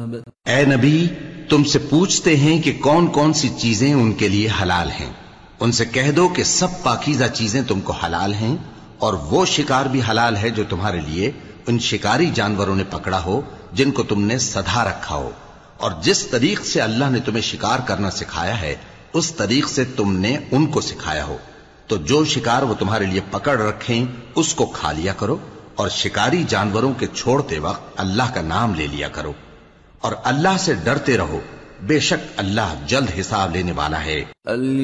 ए नबी, तुमसे पूछते हैं कि कौन कौन सी चीजें उनके लिए हलाल हैं। उनसे कह दो कि सब पाकीज़ा चीजें तुमको हलाल हैं, और वो शिकार भी हलाल है जो तुम्हारे लिए उन शिकारी जानवरों ने पकड़ा हो जिनको तुमने सधा रखा हो, और जिस तरीक से अल्लाह ने तुम्हें शिकार करना सिखाया है उस तरीक से तुमने उनको सिखाया हो। तो जो शिकार वो तुम्हारे लिए पकड़ रखें उसको खा लिया करो, और शिकारी जानवरों के छोड़ते वक्त अल्लाह का नाम ले लिया करो, और अल्लाह से डरते रहो, बेशक अल्लाह जल्द हिसाब लेने वाला है।